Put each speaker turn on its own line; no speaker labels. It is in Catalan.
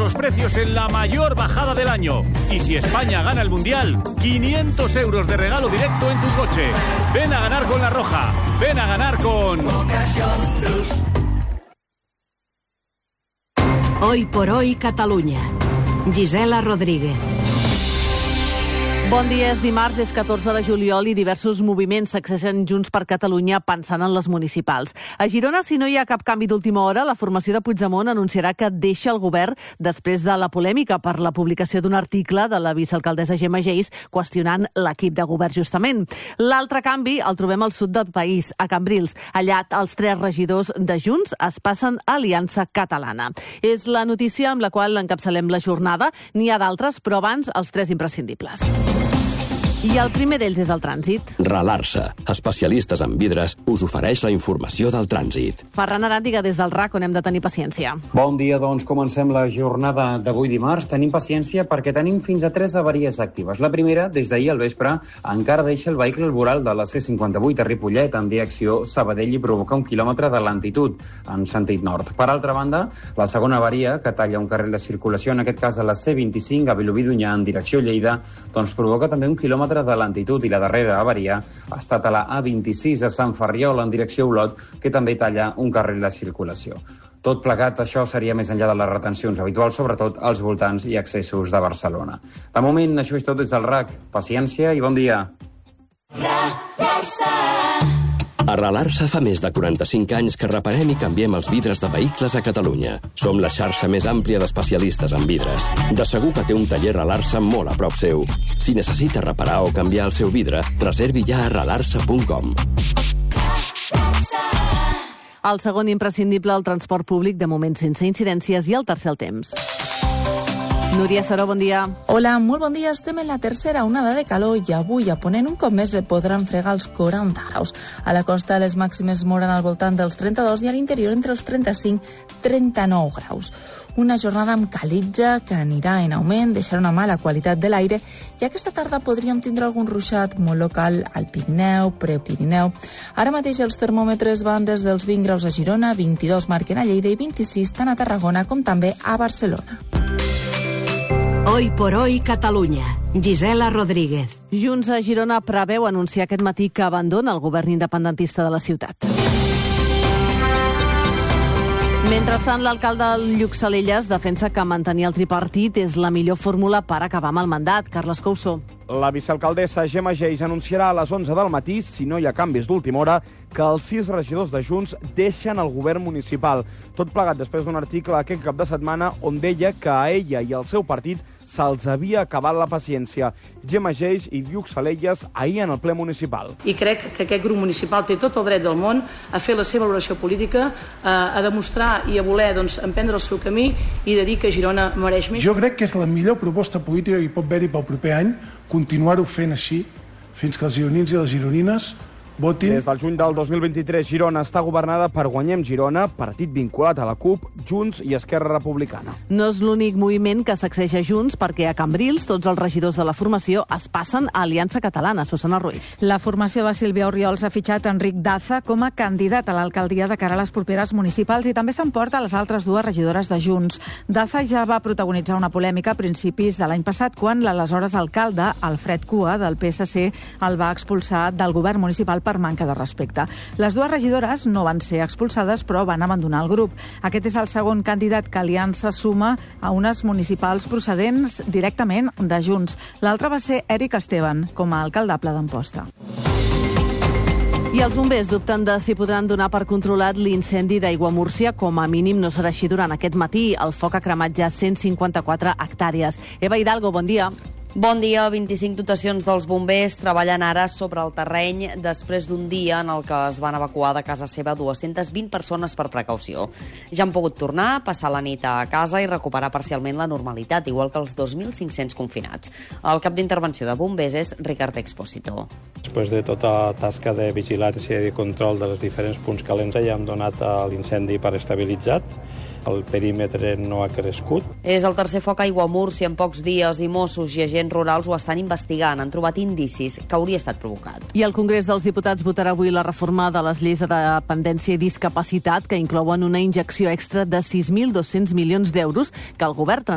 nuestros precios en la mayor bajada del año. Y si España gana el Mundial, 500 euros de regalo directo en tu coche. Ven a ganar con La Roja. Ven a ganar con...
Hoy por hoy, Catalunya. Gisela Rodríguez.
Bon dia, és dimarts, és 14 de juliol i diversos moviments s'accedeixen Junts per Catalunya pensant en les municipals. A Girona, si no hi ha cap canvi d'última hora, la formació de Puigdemont anunciarà que deixa el govern després de la polèmica per la publicació d'un article de la vicealcaldessa Gemma Geis qüestionant l'equip de govern, justament. L'altre canvi el trobem al sud del país, a Cambrils. Allà, els 3 regidors de Junts es passen a Aliança Catalana. És la notícia amb la qual encapçalem la jornada. N'hi ha d'altres, però abans els 3 imprescindibles. I el primer d'ells és el trànsit.
Relarsa, especialistes en vidres, us ofereix la informació del trànsit.
Ferran Aràndiga, des del RAC, on hem de tenir paciència.
Bon dia, doncs comencem la jornada d'avui dimarts. Tenim paciència perquè tenim fins a 3 avaries actives. La primera, des d'ahir al vespre, encara deixa el vehicle al voral de la C58 a Ripollet en direcció Sabadell i provoca 1 quilòmetre de lentitud en sentit nord. Per altra banda, la segona avaria, que talla un carril de circulació, en aquest cas a la C25 a Vilobí d'Onyar en direcció Lleida, doncs provoca també 1 quilòmetre de lentitud, i la darrera avaria ha estat a la A26 a Sant Ferriol en direcció Olot, que també talla un carril de circulació. Tot plegat, això seria més enllà de les retencions habituals, sobretot als voltants i accessos de Barcelona. De moment, això és tot des del RAC. Paciència i bon dia.
A Relarsa fa més de 45 anys que reparem i canviem els vidres de vehicles a Catalunya. Som la xarxa més àmplia d'especialistes en vidres. De segur que té un taller Relarsa molt a prop seu. Si necessita reparar o canviar el seu vidre, reservi ja a relarsa.com.
El segon imprescindible, el transport públic, de moment sense incidències, i el tercer, el temps. Núria Saró, bon dia.
Hola, molt bon dia. Estem en la tercera onada de calor i avui a Ponent un cop més podran fregar els 40 graus. A la costa les màximes moren al voltant dels 32 i a l'interior entre els 35-39 graus. Una jornada amb calitja que anirà en augment, deixarà una mala qualitat de l'aire i aquesta tarda podríem tindre algun ruixat molt local al Pirineu, Prepirineu. Ara mateix els termòmetres van des dels 20 graus a Girona, 22 marquen a Lleida i 26 tant a Tarragona com també a Barcelona.
Hoy por hoy, Catalunya. Gisela Rodríguez.
Junts a Girona preveu anunciar aquest matí que abandona el govern independentista de la ciutat. Mentrestant, l'alcalde Lluc Salelles defensa que mantenir el tripartit és la millor fórmula per acabar amb el mandat. Carles Couso.
La vicealcaldessa Gemma Geis anunciarà a les 11 del matí, si no hi ha canvis d'última hora, que els 6 regidors de Junts deixen el govern municipal. Tot plegat després d'un article aquest cap de setmana on deia que a ella i al seu partit se'ls havia acabat la paciència. Gemma Geis i Lluc Salelles ahir en el ple municipal.
I crec que aquest grup municipal té tot el dret del món a fer la seva valoració política, a demostrar i a voler emprendre el seu camí i de dir que Girona mereix més.
Jo crec que és la millor proposta política que hi pot haver-hi pel proper any, continuar-ho fent així fins que els gironins i les gironines votin.
Des del juny del 2023, Girona està governada per Guanyem Girona, partit vinculat a la CUP, Junts i Esquerra Republicana.
No és l'únic moviment que s'accedeix a Junts, perquè a Cambrils tots els regidors de la formació es passen a Aliança Catalana. Susana Ruiz.
La formació de Sílvia Oriols ha fitxat Enric Daza com a candidat a l'alcaldia de cara a les properes municipals i també s'emporta les altres 2 regidores de Junts. Daza ja va protagonitzar una polèmica a principis de l'any passat quan l'aleshores alcalde, Alfred Cua, del PSC, el va expulsar del govern municipal per manca de respecte. Les 2 regidores no van ser expulsades, però van abandonar el grup. Aquest és el segon candidat que Aliança suma a unes municipals procedents directament de Junts. L'altre va ser Eric Esteban, com a alcaldable d'Amposta.
I els bombers dubten de si podran donar per controlat l'incendi d'Aiguamúrcia. Com a mínim no serà així durant aquest matí. El foc ha cremat ja 154 hectàrees. Eva Hidalgo, bon dia.
Bon dia. 25 dotacions dels bombers treballen ara sobre el terreny després d'un dia en el que es van evacuar de casa seva 220 persones per precaució. Ja han pogut tornar, passar la nit a casa i recuperar parcialment la normalitat, igual que els 2.500 confinats. El cap d'intervenció de bombers és Ricard Expósito.
Després de tota tasca de vigilància i de control dels diferents punts calents, ja hem donat l'incendi per estabilitzat. El perímetre no ha crescut.
És el tercer foc a Aiguamúrcia en pocs dies i Mossos i agents rurals ho estan investigant. Han trobat indicis que hauria estat provocat.
I el Congrés dels Diputats votarà avui la reforma de les lleis de dependència i discapacitat que inclouen una injecció extra de 6.200 milions d'euros que el govern